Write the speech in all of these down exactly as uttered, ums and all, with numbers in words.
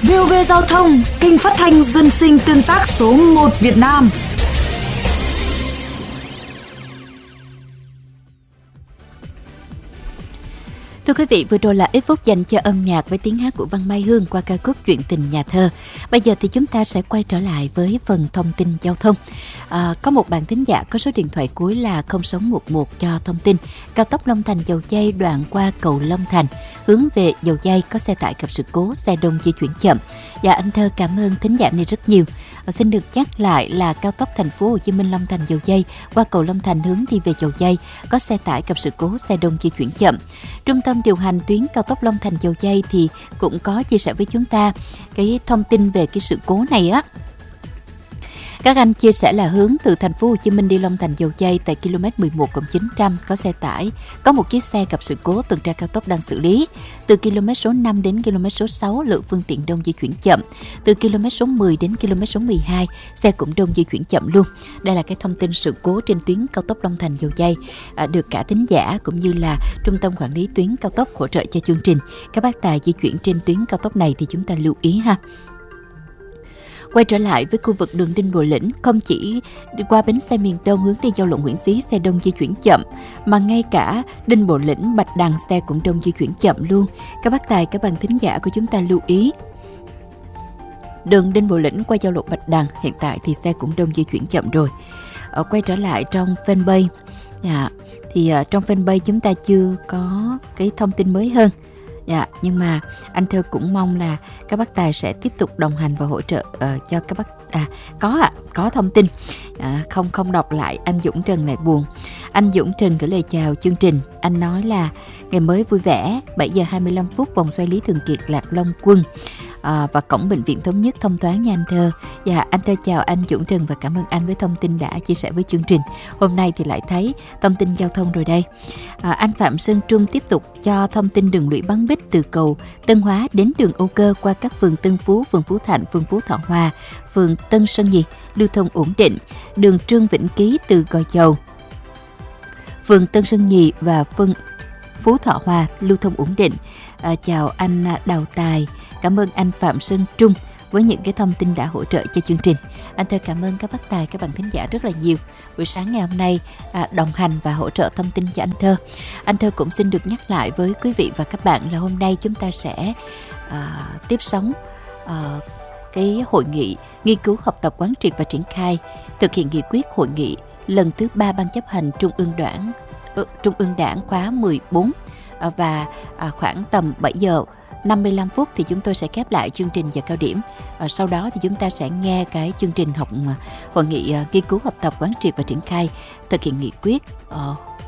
vê o vê Giao thông, kênh phát thanh dân sinh tương tác số một Việt Nam. Thưa quý vị, vừa rồi là ít phút dành cho âm nhạc với tiếng hát của Văn Mai Hương qua ca khúc Chuyện tình nhà thơ. Bây giờ thì chúng ta sẽ quay trở lại với phần thông tin giao thông. À, có một bạn thính giả có số điện thoại cuối là không sáu một một cho thông tin cao tốc Long Thành Dầu Giây đoạn qua cầu Long Thành hướng về Dầu Giây có xe tải gặp sự cố, xe đông di chuyển chậm. Dạ, anh Thơ cảm ơn thính giả này rất nhiều. À, xin được nhắc lại là cao tốc Thành phố Hồ Chí Minh Long Thành Dầu Giây qua cầu Long Thành hướng đi về Dầu Giây có xe tải gặp sự cố, xe đông di chuyển chậm. Trung tâm điều hành tuyến cao tốc Long Thành Dầu Giây thì cũng có chia sẻ với chúng ta cái thông tin về cái sự cố này á. Các anh chia sẻ là hướng từ thành phố Hồ Chí Minh đi Long Thành Dầu Giây tại ki lô mét mười một cộng chín trăm có xe tải, có một chiếc xe gặp sự cố, tuần tra cao tốc đang xử lý. Từ ki lô mét số năm đến ki lô mét số sáu lượng phương tiện đông di chuyển chậm. Từ ki lô mét số mười đến ki lô mét số mười hai xe cũng đông di chuyển chậm luôn. Đây là cái thông tin sự cố trên tuyến cao tốc Long Thành Dầu Giây à, được cả thính giả cũng như là trung tâm quản lý tuyến cao tốc hỗ trợ cho chương trình. Các bác tài di chuyển trên tuyến cao tốc này thì chúng ta lưu ý ha. Quay trở lại với khu vực đường Đinh Bộ Lĩnh, không chỉ đi qua bến xe miền Đông hướng đi giao lộ Nguyễn Xí xe đông di chuyển chậm, mà ngay cả Đinh Bộ Lĩnh, Bạch Đằng xe cũng đông di chuyển chậm luôn. Các bác tài, các bạn thính giả của chúng ta lưu ý. Đường Đinh Bộ Lĩnh qua giao lộ Bạch Đằng hiện tại thì xe cũng đông di chuyển chậm rồi. Ở quay trở lại trong fanpage, dạ, thì uh, trong fanpage chúng ta chưa có cái thông tin mới hơn. Dạ, nhưng mà anh Thơ cũng mong là các bác tài sẽ tiếp tục đồng hành và hỗ trợ uh, cho các bác. À, có ạ, à, có thông tin. À, không không đọc lại, anh Dũng Trần lại buồn. Anh Dũng Trần gửi lời chào chương trình. Anh nói là ngày mới vui vẻ, bảy giờ hai mươi lăm phút vòng xoay Lý Thường Kiệt Lạc Long Quân. À, và cổng bệnh viện Thống Nhất thông thoáng nha anh Thơ. Dạ, anh Thơ chào anh Dũng Trần và cảm ơn anh với thông tin đã chia sẻ với chương trình. Hôm nay thì lại thấy thông tin giao thông rồi đây. À, anh Phạm Sơn Trung tiếp tục cho thông tin đường lũy Bắn Bích từ cầu Tân Hóa đến đường Âu Cơ qua các phường Tân Phú, phường Phú Thạnh, phường Phú Thọ Hòa, phường Tân Sơn Nhì lưu thông ổn định. Đường Trương Vĩnh Ký từ Gò Dầu, phường Tân Sơn Nhì và phường Phú Thọ Hòa lưu thông ổn định. À, chào anh Đào Tài, cảm ơn anh Phạm Sơn Trung với những cái thông tin đã hỗ trợ cho chương trình. Anh Thơ cảm ơn các bác tài, các bạn thính giả rất là nhiều. Buổi sáng ngày hôm nay à, đồng hành và hỗ trợ thông tin cho anh Thơ. Anh Thơ cũng xin được nhắc lại với quý vị và các bạn là hôm nay chúng ta sẽ à, tiếp sóng à, cái hội nghị nghiên cứu học tập quán triệt và triển khai thực hiện nghị quyết hội nghị lần thứ ba Ban chấp hành Trung ương Đảng uh, Trung ương Đảng khóa mười bốn. Và à, khoảng tầm bảy giờ năm mươi lăm phút thì chúng tôi sẽ khép lại chương trình giờ cao điểm. À, sau đó thì chúng ta sẽ nghe cái chương trình học hội nghị à, nghiên cứu học tập quán triệt và triển khai thực hiện nghị quyết à,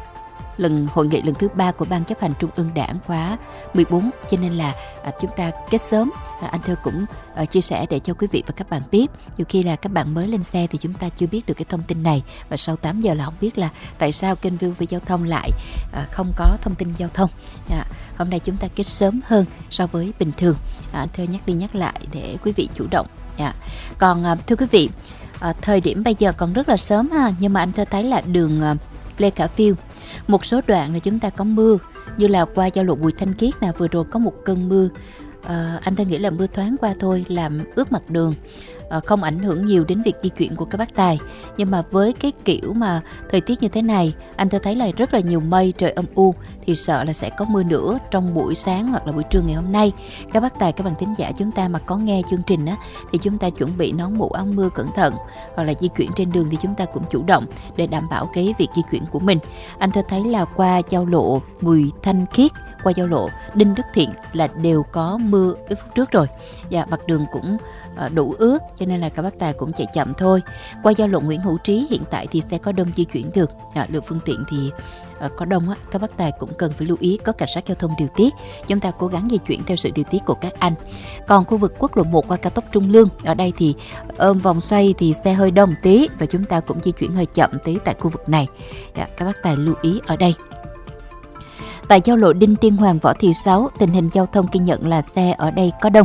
lần hội nghị lần thứ ba của Ban chấp hành Trung ương Đảng khóa mười bốn, cho nên là à, chúng ta kết sớm. À, anh Thơ cũng à, chia sẻ để cho quý vị và các bạn biết. Nhiều khi là các bạn mới lên xe thì chúng ta chưa biết được cái thông tin này, và sau tám giờ là không biết là tại sao kênh vê o vê Giao thông lại à, không có thông tin giao thông. À, hôm nay chúng ta kết sớm hơn so với bình thường. À, anh Thơ nhắc đi nhắc lại để quý vị chủ động. À, còn à, thưa quý vị, à, thời điểm bây giờ còn rất là sớm ha, nhưng mà anh Thơ thấy là đường à, Lê Khả Phiêu một số đoạn là chúng ta có mưa, như là qua giao lộ Bùi Thanh Khiết nè, vừa rồi có một cơn mưa. À, anh ta nghĩ là mưa thoáng qua thôi, làm ướt mặt đường, à, không ảnh hưởng nhiều đến việc di chuyển của các bác tài. Nhưng mà với cái kiểu mà thời tiết như thế này, anh ta thấy là rất là nhiều mây, trời âm u, thì sợ là sẽ có mưa nữa trong buổi sáng hoặc là buổi trưa ngày hôm nay. Các bác tài, các bạn thính giả chúng ta mà có nghe chương trình á, thì chúng ta chuẩn bị nón mũ áo mưa cẩn thận, hoặc là di chuyển trên đường thì chúng ta cũng chủ động để đảm bảo cái việc di chuyển của mình. Anh ta thấy là qua giao lộ Bùi Thanh Khiết, qua giao lộ Đinh Đức Thiện là đều có mưa ít phút trước rồi. Và mặt đường cũng đủ ướt, cho nên là các bác tài cũng chạy chậm thôi. Qua giao lộ Nguyễn Hữu Trí hiện tại thì xe có đông di chuyển được. À, lượng phương tiện thì à, có đông á, các bác tài cũng cần phải lưu ý, có cảnh sát giao thông điều tiết. Chúng ta cố gắng di chuyển theo sự điều tiết của các anh. Còn khu vực quốc lộ một qua cao tốc Trung Lương, ở đây thì ôm vòng xoay thì xe hơi đông tí, và chúng ta cũng di chuyển hơi chậm tí tại khu vực này. À, các bác tài lưu ý ở đây. Tại giao lộ Đinh Tiên Hoàng Võ Thị Sáu, tình hình giao thông ghi nhận là xe ở đây có đông.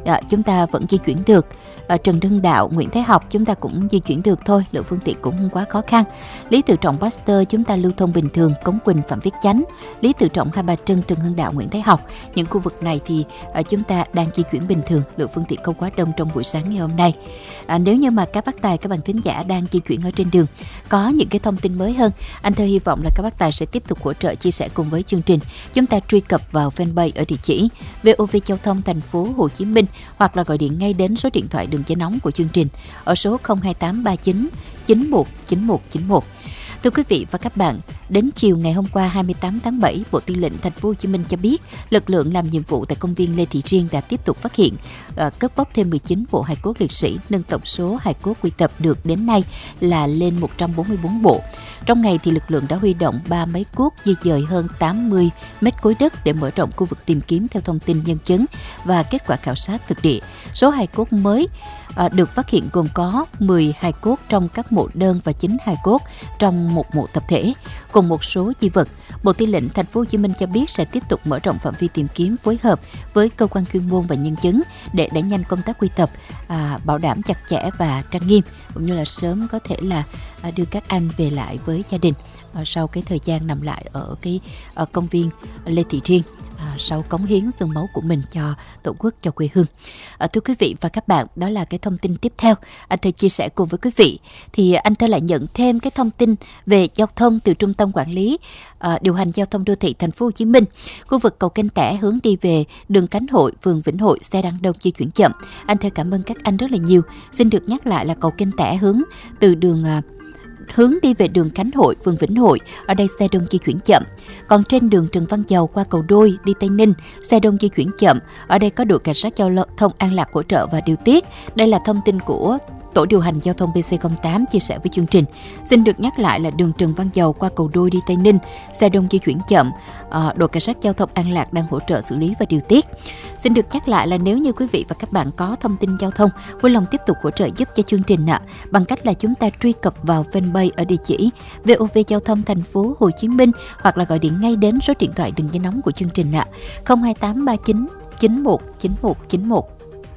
à, chúng ta vẫn di chuyển được. À, Trần Hưng Đạo, Nguyễn Thái Học chúng ta cũng di chuyển được thôi, lượng phương tiện cũng không quá khó khăn. Lý Tự Trọng, Pasteur chúng ta lưu thông bình thường. Cống Quỳnh, Phạm Viết Chánh, Lý Tự Trọng, Hai Bà Trưng, Trần Hưng Đạo, Nguyễn Thái Học, những khu vực này thì à, chúng ta đang di chuyển bình thường, lượng phương tiện không quá đông trong buổi sáng ngày hôm nay. À, nếu như mà các bác tài, các bạn thính giả đang di chuyển ở trên đường có những cái thông tin mới hơn, anh Thơ hy vọng là các bác tài sẽ tiếp tục hỗ trợ chia sẻ cùng với chương trình. Chúng ta truy cập vào fanpage ở địa chỉ vê o vê Giao thông Thành phố Hồ Chí Minh hoặc là gọi điện ngay đến số điện thoại đường dây nóng của chương trình ở số không hai tám ba chín chín một chín một chín một. Thưa quý vị và các bạn, đến chiều ngày hôm qua hai mươi tám tháng bảy, Bộ Tư lệnh Thành phố Hồ Chí Minh cho biết lực lượng làm nhiệm vụ tại công viên Lê Thị Riêng đã tiếp tục phát hiện uh, cất bốc thêm mười chín bộ hài cốt liệt sĩ, nâng tổng số hài cốt quy tập được đến nay là lên một trăm bốn mươi bốn bộ. Trong ngày thì lực lượng đã huy động ba máy cuốc di dời hơn tám mươi mét khối đất để mở rộng khu vực tìm kiếm theo thông tin nhân chứng và kết quả khảo sát thực địa. Số hài cốt mới uh, được phát hiện gồm có mười hài cốt trong các mộ đơn và chín hài cốt trong một mộ tập thể, cùng một số di vật. Bộ Tư lệnh Thành phố Hồ Chí Minh cho biết sẽ tiếp tục mở rộng phạm vi tìm kiếm, phối hợp với cơ quan chuyên môn và nhân chứng để đẩy nhanh công tác quy tập, à, bảo đảm chặt chẽ và trang nghiêm, cũng như là sớm có thể là à, đưa các anh về lại với gia đình à, sau cái thời gian nằm lại ở cái ở công viên Lê Thị Riêng. À, sau cống hiến xương máu của mình cho Tổ quốc, cho quê hương. À, thưa quý vị và các bạn, đó là cái thông tin tiếp theo anh Thơ chia sẻ cùng với quý vị. Thì anh Thơ lại nhận thêm cái thông tin về giao thông từ Trung tâm Quản lý à, điều hành giao thông đô thị Thành phố Hồ Chí Minh. Khu vực cầu Kênh Tẻ hướng đi về đường Khánh Hội, phường Vĩnh Hội, xe đang đông di chuyển chậm. Anh Thơ cảm ơn các anh rất là nhiều. Xin được nhắc lại là cầu Kênh Tẻ hướng từ đường à, hướng đi về đường Khánh Hội, phường Vĩnh Hội, ở đây xe đông di chuyển chậm. Còn trên đường Trần Văn Dầu qua cầu Đôi đi Tây Ninh, xe đông di chuyển chậm. Ở đây có đội cảnh sát giao thông An Lạc hỗ trợ và điều tiết. Đây là thông tin của Tổ điều hành giao thông pê xê không tám chia sẻ với chương trình. Xin được nhắc lại là đường Trần Văn Dầu qua cầu Đôi đi Tây Ninh, xe đông di chuyển chậm. À, đội cảnh sát giao thông An Lạc đang hỗ trợ xử lý và điều tiết. Xin được nhắc lại là nếu như quý vị và các bạn có thông tin giao thông, vui lòng tiếp tục hỗ trợ giúp cho chương trình ạ, bằng cách là chúng ta truy cập vào fanpage ở địa chỉ vê o vê Giao thông Thành phố Hồ Chí Minh hoặc là gọi điện ngay đến số điện thoại đường dây nóng của chương trình ạ, không hai tám ba chín chín một chín một chín một.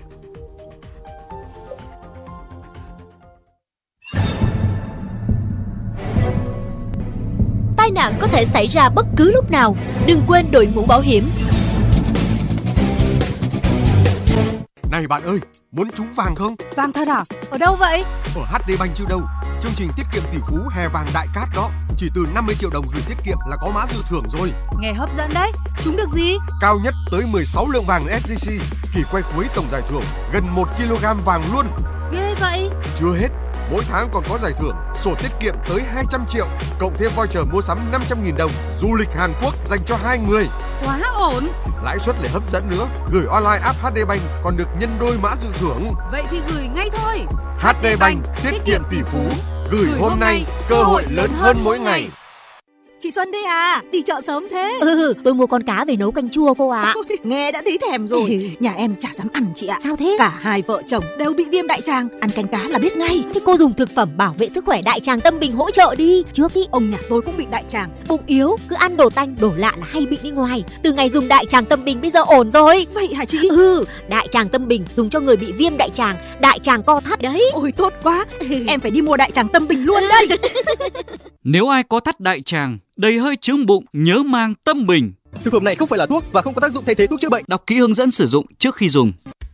Tai nạn có thể xảy ra bất cứ lúc nào, đừng quên đội mũ bảo hiểm. Này bạn ơi, muốn trúng vàng không? Vàng thật à? Ở đâu vậy? Ở hát đê Bank chứ đâu. Chương trình tiết kiệm tỷ phú hè vàng đại cát đó. Chỉ từ năm mươi triệu đồng gửi tiết kiệm là có mã dự thưởng rồi. Nghe hấp dẫn đấy. Trúng được gì? Cao nhất tới mười sáu lượng vàng ét gi xê. Kỳ quay cuối tổng giải thưởng gần một ki lô gam vàng luôn. Ghê vậy. Chưa hết, mỗi tháng còn có giải thưởng sổ tiết kiệm tới hai trăm triệu, cộng thêm voucher mua sắm năm trăm nghìn đồng, du lịch Hàn Quốc dành cho hai người. Quá ổn. Lãi suất lại hấp dẫn nữa, gửi online app hát đê Bank còn được nhân đôi mã dự thưởng. Vậy thì gửi ngay thôi. hát đê Bank, tiết kiệm tỷ phú, gửi hôm nay, cơ hội lớn hơn mỗi ngày. Chị Xuân đây à, đi chợ sớm thế. Ừ, tôi mua con cá về nấu canh chua cô ạ. Ôi, nghe đã thấy thèm rồi. Nhà em chả dám ăn chị ạ. Sao thế? Cả hai vợ chồng đều bị viêm đại tràng, ăn canh cá là biết ngay. Thế cô dùng thực phẩm bảo vệ sức khỏe đại tràng Tâm Bình hỗ trợ đi. Trước ý ông nhà tôi cũng bị đại tràng. Bụng yếu, cứ ăn đồ tanh, đồ lạ là hay bị đi ngoài. Từ ngày dùng đại tràng Tâm Bình bây giờ ổn rồi. Vậy hả chị? Ừ, đại tràng Tâm Bình dùng cho người bị viêm đại tràng, đại tràng co thắt đấy. Ôi tốt quá, em phải đi mua đại tràng Tâm Bình luôn đây. Nếu ai có thắt đại tràng, đầy hơi chướng bụng, nhớ mang Tâm Bình. Thực phẩm này không phải là thuốc và không có tác dụng thay thế thuốc chữa bệnh. Đọc kỹ hướng dẫn sử dụng trước khi dùng.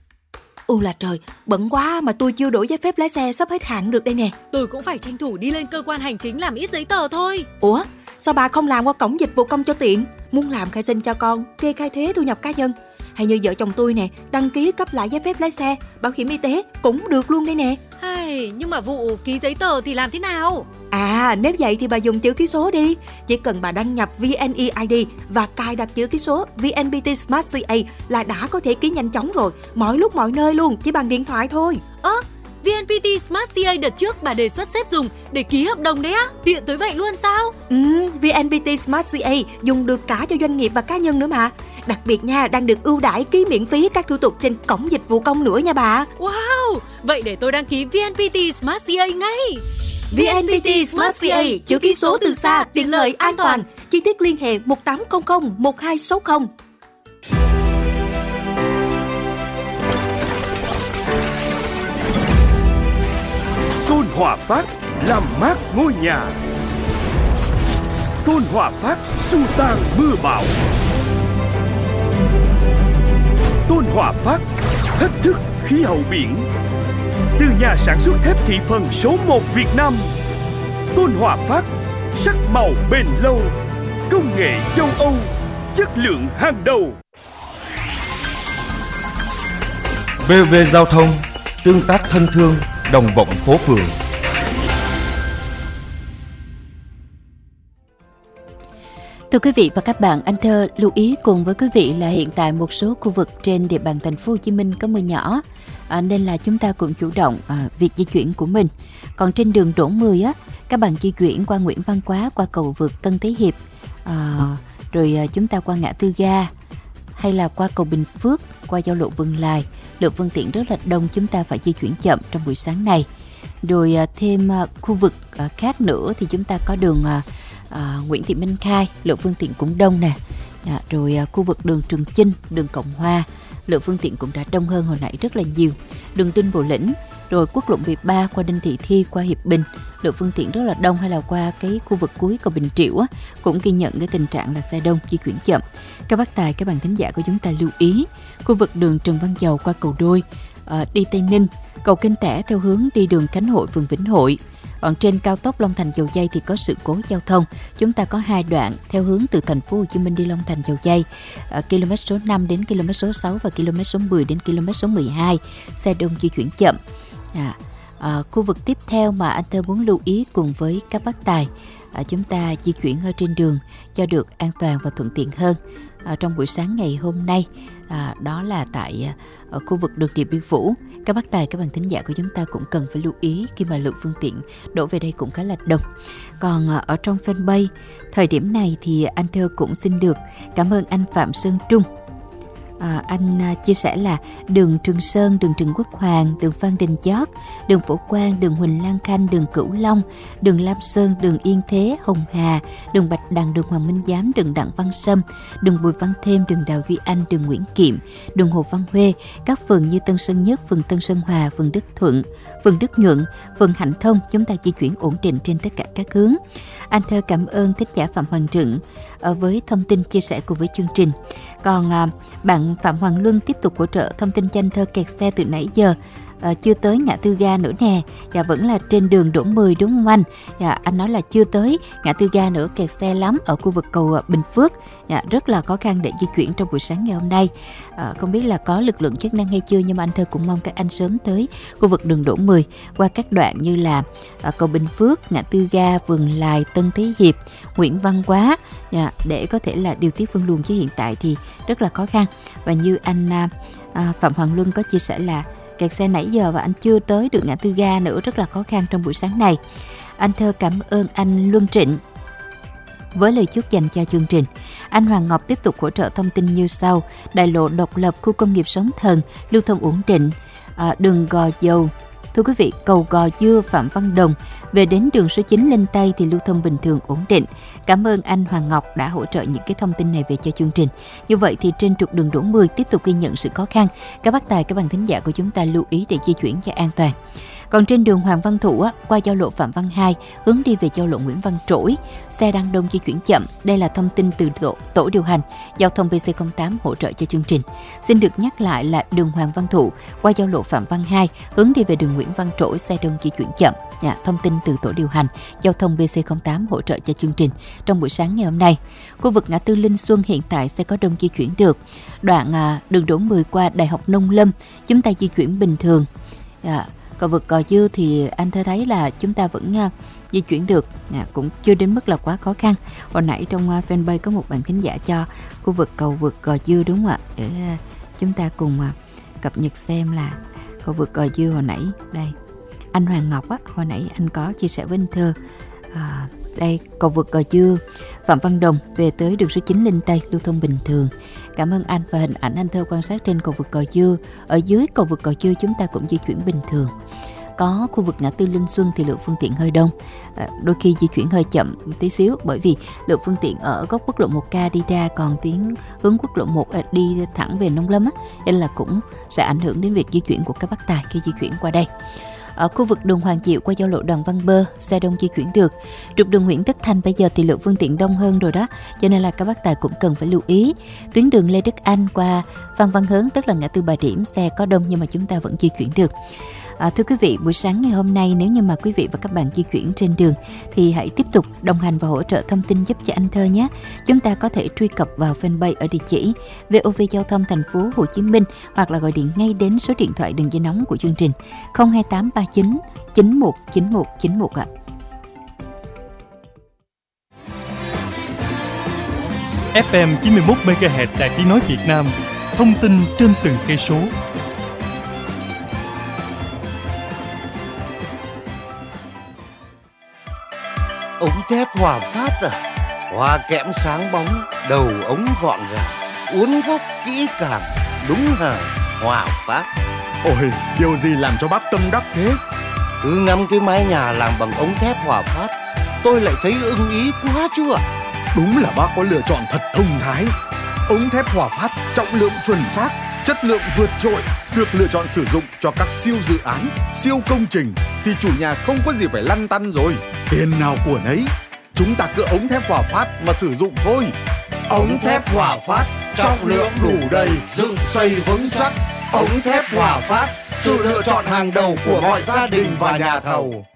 U là trời, bận quá mà tôi chưa đổi giấy phép lái xe, sắp hết hạn được đây nè. Tôi cũng phải tranh thủ đi lên cơ quan hành chính làm ít giấy tờ thôi. Ủa, sao bà không làm qua cổng dịch vụ công cho tiện? Muốn làm khai sinh cho con, kê khai thuế thu nhập cá nhân, hay như vợ chồng tôi nè, đăng ký cấp lại giấy phép lái xe, bảo hiểm y tế cũng được luôn đây nè. Hay, nhưng mà vụ ký giấy tờ thì làm thế nào? À, nếu vậy thì bà dùng chữ ký số đi. Chỉ cần bà đăng nhập vê en e i đê và cài đặt chữ ký số vê en pê tê Smart xê a là đã có thể ký nhanh chóng rồi, mọi lúc mọi nơi luôn, chỉ bằng điện thoại thôi. Ơ, à, vê en pê tê Smart xê a đợt trước bà đề xuất sếp dùng để ký hợp đồng đấy á, tiện tới vậy luôn sao? Ừ, vê en pê tê Smart xê a dùng được cả cho doanh nghiệp và cá nhân nữa mà. Đặc biệt nha, đang được ưu đãi ký miễn phí các thủ tục trên cổng dịch vụ công nữa nha bà. Wow, vậy để tôi đăng ký vê en pê tê Smart xê a ngay. vê en pê tê Smart xê a, chữ ký số từ xa, tiện lợi, an toàn. Chi tiết liên hệ một tám không không một hai sáu không. Hòa Phát làm mát ngôi nhà. Tôn Hòa Phát xua tan mưa bão. Tôn Hòa Phát thách thức khí hậu biển. Từ nhà sản xuất thép thị phần số một Việt Nam, Tôn Hòa Phát sắc màu bền lâu, công nghệ châu Âu, chất lượng hàng đầu. vê o vê Giao thông, tương tác thân thương, đồng vọng phố phường. Thưa quý vị và các bạn, anh Thơ lưu ý cùng với quý vị là hiện tại một số khu vực trên địa bàn thành phố Hồ Chí Minh có mưa nhỏ, à, nên là chúng ta cũng chủ động à, việc di chuyển của mình. Còn trên đường Đỗ mười á, các bạn di chuyển qua Nguyễn Văn Quá, qua cầu vượt Tân Thế Hiệp, à, rồi à, chúng ta qua ngã tư ga, hay là qua cầu Bình Phước, qua giao lộ Vân Lai, lượng phương tiện rất là đông, chúng ta phải di chuyển chậm trong buổi sáng này. Rồi à, thêm à, khu vực à, khác nữa thì chúng ta có đường à, À, Nguyễn Thị Minh Khai, lượng phương tiện cũng đông nè. À, rồi à, khu vực đường Trường Chinh, đường Cộng Hòa, lượng phương tiện cũng đã đông hơn hồi nãy rất là nhiều. Đường Đinh Bộ Lĩnh, rồi quốc lộ mười ba qua Đinh Thị Thi, qua Hiệp Bình, lượng phương tiện rất là đông, hay là qua cái khu vực cuối cầu Bình Triệu á, cũng ghi nhận cái tình trạng là xe đông di chuyển chậm. Các bác tài, các bạn thính giả của chúng ta lưu ý, khu vực đường Trần Văn Dầu qua cầu Đôi, à, đi Tây Ninh, cầu Kênh Tẻ theo hướng đi đường Khánh Hội, phường Vĩnh Hội. Còn trên cao tốc Long Thành Dầu Giây thì có sự cố giao thông. Chúng ta có hai đoạn theo hướng từ thành phố Hồ Chí Minh đi Long Thành Dầu Giây, à, km số năm đến km số sáu và km số mười đến km số mười hai, xe đông di chuyển chậm. À, à, khu vực tiếp theo mà anh Thơ muốn lưu ý cùng với các bác tài, à, chúng ta di chuyển ở trên đường cho được an toàn và thuận tiện hơn. À, trong buổi sáng ngày hôm nay, à, đó là tại à, ở khu vực đường Điện Biên Phủ. Các bác tài, các bạn thính giả của chúng ta cũng cần phải lưu ý khi mà lượng phương tiện đổ về đây cũng khá là đông. Còn à, ở trong fanpage, thời điểm này thì anh Thơ cũng xin được cảm ơn anh Phạm Sơn Trung. À, anh à, chia sẻ là đường Trường Sơn, đường Trần Quốc Hoàng, đường Phan Đình Giót, đường Phổ Quang, đường Huỳnh Lan Khanh, đường Cửu Long, đường Lam Sơn, đường Yên Thế, Hồng Hà, đường Bạch Đằng, đường Hoàng Minh Giám, đường Đặng Văn Sâm, đường Bùi Văn Thêm, đường Đào Duy Anh, đường Nguyễn Kiệm, đường Hồ Văn Huê, các phường như Tân Sơn Nhất, phường Tân Sơn Hòa, phường Đức Thuận, phường Đức Nhuận, phường Hạnh Thông, chúng ta di chuyển ổn định trên tất cả các hướng. Anh Thơ cảm ơn thích giả Phạm Hoàng Trừng với thông tin chia sẻ cùng với chương trình. Còn à, bạn Phạm Hoàng Luân tiếp tục hỗ trợ thông tin cho anh Thơ kẹt xe từ nãy giờ, à, chưa tới ngã tư ga nữa nè. Dạ, vẫn là trên đường Đỗ mười đúng không anh? Dạ, anh nói là chưa tới ngã tư ga nữa, kẹt xe lắm ở khu vực cầu Bình Phước. Dạ, rất là khó khăn để di chuyển trong buổi sáng ngày hôm nay. À, không biết là có lực lượng chức năng hay chưa, nhưng mà anh Thơ cũng mong các anh sớm tới khu vực đường Đỗ mười qua các đoạn như là à, cầu Bình Phước, ngã tư ga, Vườn Lài, Tân Thế Hiệp, Nguyễn Văn Quá, dạ, để có thể là điều tiết phân luồng, chứ hiện tại thì rất là khó khăn. Và như anh à, à, Phạm Hoàng Luân có chia sẻ là kẹt xe nãy giờ và anh chưa tới được ngã tư ga nữa, rất là khó khăn trong buổi sáng này. Anh Thơ cảm ơn anh Luân Trịnh với lời chúc dành cho chương trình. Anh Hoàng Ngọc tiếp tục hỗ trợ thông tin như sau: đại lộ Độc Lập, khu công nghiệp Sóng Thần, lưu thông ổn định. À, đường Gò Dầu, thưa quý vị, cầu Gò Dưa, Phạm Văn Đồng về đến đường số chín Linh Tây thì lưu thông bình thường ổn định. Cảm ơn anh Hoàng Ngọc đã hỗ trợ những cái thông tin này về cho chương trình. Như vậy thì trên trục đường Đỗ mười tiếp tục ghi nhận sự khó khăn. Các bác tài, các bạn thính giả của chúng ta lưu ý để di chuyển cho an toàn. Còn trên đường Hoàng Văn Thụ á, qua giao lộ Phạm Văn Hai hướng đi về giao lộ Nguyễn Văn Trỗi, xe đang đông di chuyển chậm. Đây là thông tin từ tổ, tổ điều hành giao thông pê xê không tám hỗ trợ cho chương trình. Xin được nhắc lại là đường Hoàng Văn Thụ qua giao lộ Phạm Văn Hai hướng đi về đường Nguyễn Văn Trỗi, xe đông di chuyển chậm. Dạ, thông tin từ tổ điều hành giao thông pê xê không tám hỗ trợ cho chương trình trong buổi sáng ngày hôm nay. Khu vực ngã tư Linh Xuân hiện tại xe có đông di chuyển được. Đoạn à, đường Đỗ mười qua Đại học Nông Lâm chúng ta di chuyển bình thường. Dạ. Cầu vượt Gò Dưa thì anh Thơ thấy là chúng ta vẫn uh, di chuyển được, à, cũng chưa đến mức là quá khó khăn. Hồi nãy trong uh, fanpage có một bạn thính giả cho khu vực cầu vượt Gò Dưa đúng không ạ? Để uh, chúng ta cùng uh, cập nhật xem là cầu vượt Gò Dưa hồi nãy. Đây, anh Hoàng Ngọc á, hồi nãy anh có chia sẻ với anh Thơ. À, đây, cầu vượt Gò Dưa, Phạm Văn Đồng về tới đường số chín Linh Tây lưu thông bình thường. Cảm ơn anh, và hình ảnh anh Thơ quan sát trên cầu vượt Gò Dưa. Ở dưới cầu vượt Gò Dưa chúng ta cũng di chuyển bình thường. Có khu vực ngã tư Linh Xuân thì lượng phương tiện hơi đông, à, đôi khi di chuyển hơi chậm tí xíu, bởi vì lượng phương tiện ở góc quốc lộ một K đi ra, còn tuyến hướng quốc lộ một à, đi thẳng về Nông Lâm á, nên là cũng sẽ ảnh hưởng đến việc di chuyển của các bác tài khi di chuyển qua đây. Ở khu vực đường Hoàng Diệu qua giao lộ Đoàn Văn Bơ, xe đông di chuyển được. Trục đường Nguyễn Tất Thành bây giờ thì lượng phương tiện đông hơn rồi đó, cho nên là các bác tài cũng cần phải lưu ý. Tuyến đường Lê Đức Anh qua Phan Văn Hớn, tức là ngã tư Bà Điểm, xe có đông nhưng mà chúng ta vẫn di chuyển được. À, thưa quý vị, buổi sáng ngày hôm nay nếu như mà quý vị và các bạn di chuyển trên đường thì hãy tiếp tục đồng hành và hỗ trợ thông tin giúp cho anh Thơ nhé. Chúng ta có thể truy cập vào fanpage ở địa chỉ vê o vê Giao thông Thành phố Hồ Chí Minh hoặc là gọi điện ngay đến số điện thoại đường dây nóng của chương trình không hai tám ba chín chín một chín một chín một ạ. ép em chín mươi mốt mê ga héc Đài Tiếng nói Việt Nam, thông tin trên từng cây số. Ống thép Hòa Phát à? Hoa kẽm sáng bóng, đầu ống gọn gàng, uốn góc kỹ càng, đúng hàng Hòa Phát. Ôi, điều gì làm cho bác tâm đắc thế? Cứ ngắm cái mái nhà làm bằng ống thép Hòa Phát, tôi lại thấy ưng ý quá chứ ạ. Đúng là bác có lựa chọn thật thông thái. Ống thép Hòa Phát trọng lượng chuẩn xác, chất lượng vượt trội, được lựa chọn sử dụng cho các siêu dự án, siêu công trình thì chủ nhà không có gì phải lăn tăn rồi. Tiền nào của nấy, chúng ta cứ ống thép Hòa Phát mà sử dụng thôi. Ống thép Hòa Phát, trọng lượng đủ đầy, dựng xây vững chắc. Ống thép Hòa Phát, sự lựa chọn hàng đầu của mọi gia đình và nhà thầu.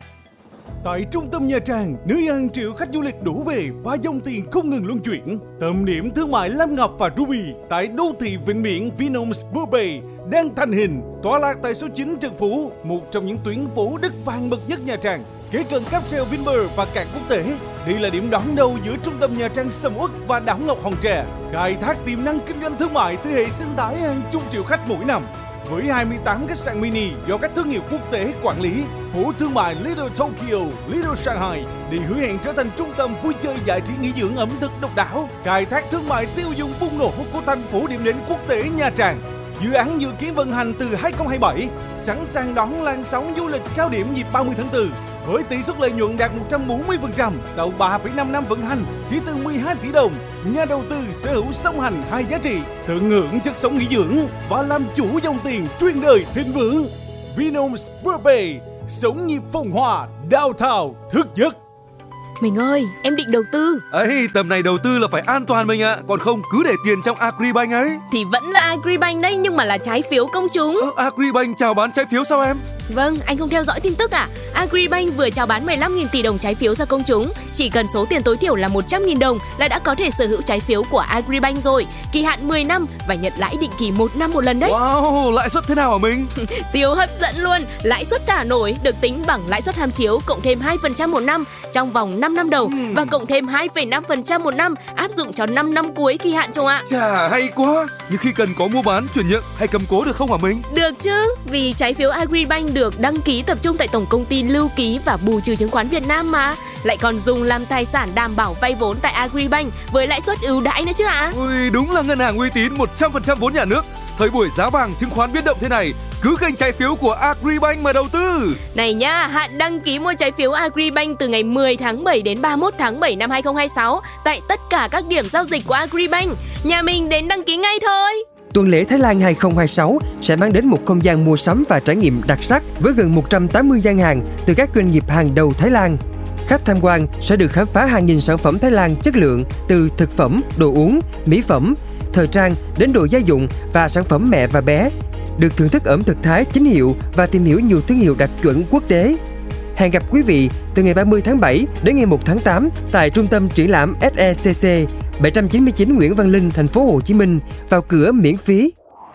Tại trung tâm Nha Trang, nơi hàng triệu khách du lịch đổ về và dòng tiền không ngừng luân chuyển. Tâm điểm thương mại Lam Ngọc và Ruby tại đô thị ven biển Vinhomes Bourbay đang thành hình, tọa lạc tại số chín Trần Phú, một trong những tuyến phố đất vàng bậc nhất Nha Trang. Kế cận cáp treo Vinpearl và cảng quốc tế, đây là điểm đón đầu giữa trung tâm Nha Trang sầm uất và đảo Ngọc Hòn Tre, khai thác tiềm năng kinh doanh thương mại từ hệ sinh thái hàng chục triệu khách mỗi năm. Với hai mươi tám khách sạn mini do các thương hiệu quốc tế quản lý, phố thương mại Little Tokyo, Little Shanghai đi hứa hẹn trở thành trung tâm vui chơi giải trí nghỉ dưỡng ẩm thực độc đáo, khai thác thương mại tiêu dùng bùng nổ của thành phố điểm đến quốc tế Nha Trang. Dự án dự kiến vận hành từ hai không hai bảy, sẵn sàng đón làn sóng du lịch cao điểm dịp ba mươi tháng tư. Với tỷ suất lợi nhuận đạt một trăm bốn mươi phần trăm sau ba phẩy năm năm vận hành, chỉ từ mười hai tỷ đồng, nhà đầu tư sở hữu song hành hai giá trị, tận hưởng chất sống nghỉ dưỡng và làm chủ dòng tiền truyền đời thịnh vượng. Vinhomes Bourbay, sống nhịp phồn hoa, downtown thức giấc. Mình ơi, em định đầu tư. Ấy, tầm này đầu tư là phải an toàn mình ạ, à. Còn không cứ để tiền trong Agribank ấy. Thì vẫn là Agribank đấy, nhưng mà là trái phiếu công chúng. Ờ, Agribank chào bán trái phiếu sao em? Vâng, anh không theo dõi tin tức à? Agribank vừa chào bán mười lăm nghìn tỷ đồng trái phiếu ra công chúng. Chỉ cần số tiền tối thiểu là một trăm nghìn đồng là đã có thể sở hữu trái phiếu của Agribank rồi. Kỳ hạn mười năm và nhận lãi định kỳ một năm một lần đấy. Wow, lãi suất thế nào hả mình? Siêu hấp dẫn luôn. Lãi suất thả nổi được tính bằng lãi suất tham chiếu cộng thêm hai phần trăm một năm trong vòng năm năm đầu uhm. và cộng thêm hai phẩy năm phần trăm một năm áp dụng cho năm năm cuối kỳ hạn, chồng ạ. Chà, hay quá. Nhưng khi cần có mua bán, chuyển nhượng hay cầm cố được không hả mình? Được chứ, vì trái phiếu Agribank được đăng ký tập trung tại Tổng công ty Lưu ký và Bù trừ chứng khoán Việt Nam mà. Lại còn dùng làm tài sản đảm bảo vay vốn tại Agribank với lãi suất ưu đãi nữa chứ ạ. À? Ui, đúng là ngân hàng uy tín một trăm phần trăm vốn nhà nước. Thời buổi giá vàng chứng khoán biến động thế này, cứ kênh trái phiếu của Agribank mà đầu tư. Này nha, hạn đăng ký mua trái phiếu Agribank từ ngày mười tháng bảy đến ba mươi mốt tháng bảy năm hai không hai sáu tại tất cả các điểm giao dịch của Agribank. Nhà mình đến đăng ký ngay thôi. Tuần lễ Thái Lan hai không hai sáu sẽ mang đến một không gian mua sắm và trải nghiệm đặc sắc với gần một trăm tám mươi gian hàng từ các doanh nghiệp hàng đầu Thái Lan. Khách tham quan sẽ được khám phá hàng nghìn sản phẩm Thái Lan chất lượng từ thực phẩm, đồ uống, mỹ phẩm, thời trang đến đồ gia dụng và sản phẩm mẹ và bé. Được thưởng thức ẩm thực Thái chính hiệu và tìm hiểu nhiều thương hiệu đạt chuẩn quốc tế. Hẹn gặp quý vị từ ngày ba mươi tháng bảy đến ngày một tháng tám tại Trung tâm Triển lãm ét e xê xê bảy trăm chín mươi chín Nguyễn Văn Linh, thành phố Hồ Chí Minh, vào cửa miễn phí.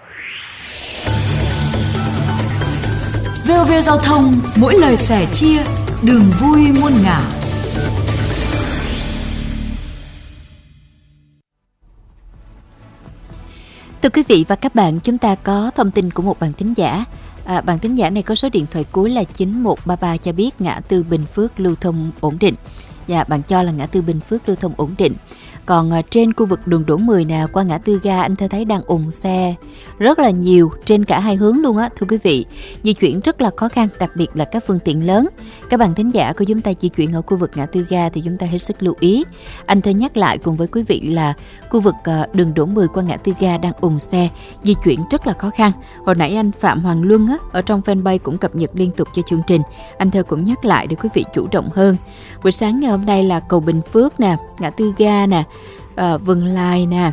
vê o vê Giao thông, mỗi lời sẻ chia, đường vui muôn ngả. Thưa quý vị và các bạn, chúng ta có thông tin của một bạn thính giả. À, bạn thính giả này có số điện thoại cuối là chín một ba ba cho biết ngã tư Bình Phước lưu thông ổn định. Dạ, bạn cho là ngã tư Bình Phước lưu thông ổn định. Còn uh, trên khu vực đường Đỗ mười nè, qua ngã tư ga anh Thơ thấy đang ùn xe rất là nhiều trên cả hai hướng luôn á thưa quý vị. Di chuyển rất là khó khăn, đặc biệt là các phương tiện lớn. Các bạn thính giả của chúng ta di chuyển ở khu vực ngã tư ga thì chúng ta hết sức lưu ý. Anh Thơ nhắc lại cùng với quý vị là khu vực uh, đường Đỗ mười qua ngã tư ga đang ùn xe, di chuyển rất là khó khăn. Hồi nãy anh Phạm Hoàng Luân á, ở trong fanpage cũng cập nhật liên tục cho chương trình. Anh Thơ cũng nhắc lại để quý vị chủ động hơn. Buổi sáng ngày hôm nay là cầu Bình Phước nè, ngã tư ga nè, uh, Vân Lai nè,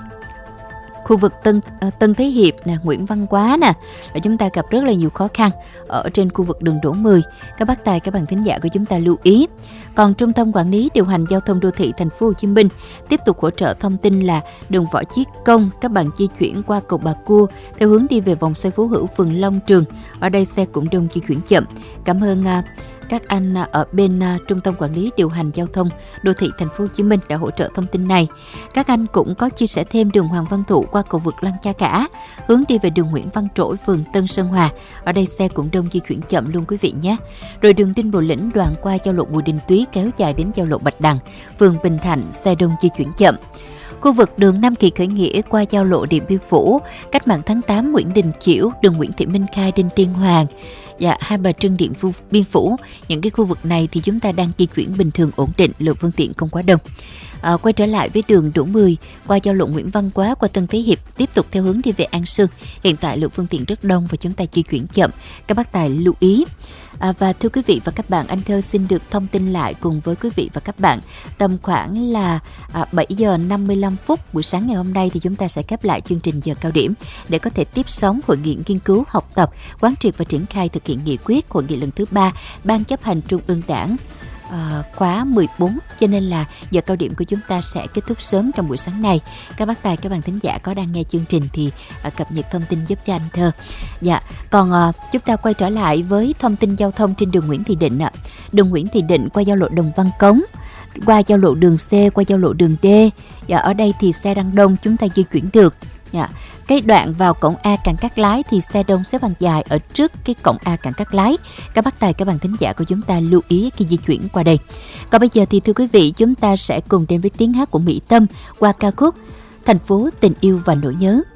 khu vực Tân uh, Tân Thế Hiệp nè, Nguyễn Văn Quá nè, là chúng ta gặp rất là nhiều khó khăn ở trên khu vực đường Đỗ mười. Các bác tài, các bạn thính giả của chúng ta lưu ý. Còn Trung tâm Quản lý Điều hành Giao thông Đô thị Thành phố Hồ Chí Minh tiếp tục hỗ trợ thông tin là đường Võ Chí Công, các bạn di chuyển qua cầu Bà Cua theo hướng đi về vòng xoay Phú Hữu, phường Long Trường. Ở đây xe cũng đông di chuyển chậm. Cảm ơn uh, các anh ở bên uh, Trung tâm Quản lý Điều hành Giao thông Đô thị Thành phố Hồ Chí Minh đã hỗ trợ thông tin này. Các anh cũng có chia sẻ thêm đường Hoàng Văn Thụ qua cầu vượt Lăng Cha Cả, hướng đi về đường Nguyễn Văn Trỗi, phường Tân Sơn Hòa. Ở đây xe cũng đông di chuyển chậm luôn quý vị nhé. Rồi đường Đinh Bộ Lĩnh đoạn qua giao lộ Bùi Đình Túy kéo dài đến giao lộ Bạch Đằng, phường Bình Thạnh, xe đông di chuyển chậm. Khu vực đường Nam Kỳ Khởi Nghĩa qua giao lộ Điện Biên Phủ, Cách mạng tháng tám Nguyễn Đình Chiểu, đường Nguyễn Thị Minh Khai, Đinh Tiên Hoàng, dạ, Hai Bà Trưng, Điện Biên Phủ. Những cái khu vực này thì chúng ta đang di chuyển bình thường, ổn định, lượng phương tiện không quá đông. À, quay trở lại với đường Đỗ mười qua giao lộ Nguyễn Văn Quá qua Tân Thế Hiệp, tiếp tục theo hướng đi về An Sương. Hiện tại lượng phương tiện rất đông và chúng ta di chuyển chậm, các bác tài lưu ý. À, và thưa quý vị và các bạn, anh Thơ xin được thông tin lại cùng với quý vị và các bạn tầm khoảng là à, bảy giờ năm mươi lăm phút buổi sáng ngày hôm nay thì chúng ta sẽ khép lại chương trình giờ cao điểm để có thể tiếp sóng hội nghị nghiên cứu, học tập, quán triệt và triển khai thực hiện nghị quyết hội nghị lần thứ ba Ban chấp hành Trung ương Đảng À, khóa mười bốn, cho nên là giờ cao điểm của chúng ta sẽ kết thúc sớm trong buổi sáng này. Các bác tài, các bạn thính giả có đang nghe chương trình thì à, cập nhật thông tin giúp cho anh Thơ. Dạ, còn à, chúng ta quay trở lại với thông tin giao thông trên đường Nguyễn Thị Định ạ. Đường Nguyễn Thị Định qua giao lộ Đồng Văn Cống, qua giao lộ đường C, qua giao lộ đường D. Dạ, ở đây thì xe đang đông, chúng ta di chuyển được. Dạ. Cái đoạn vào cổng A Cảng Cát Lái thì xe đông xếp hàng dài ở trước cái cổng A Cảng Cát Lái. Các bác tài, các bạn thính giả của chúng ta lưu ý khi di chuyển qua đây. Còn bây giờ thì thưa quý vị, chúng ta sẽ cùng đến với tiếng hát của Mỹ Tâm qua ca khúc Thành phố Tình Yêu và Nỗi Nhớ.